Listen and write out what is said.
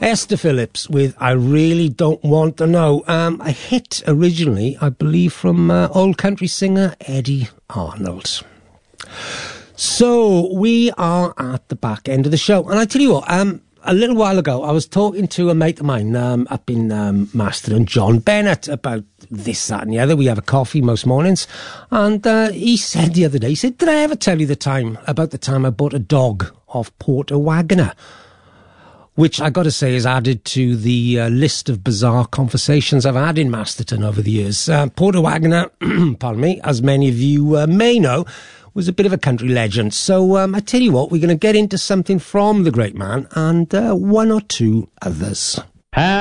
Esther Phillips with I Really Don't Want to Know. A hit originally, I believe, from old country singer Eddie Arnold. So we are at the back end of the show. And I tell you what, a little while ago, I was talking to a mate of mine up in Masterton, John Bennett, about this, that and the other. We have a coffee most mornings. And he said the other day, he said, did I ever tell you about the time I bought a dog off Porter Wagoner? Which I got to say is added to the list of bizarre conversations I've had in Masterton over the years. Porter Wagoner, pardon me, as many of you may know, was a bit of a country legend. So I tell you what, we're going to get into something from the great man and one or two others.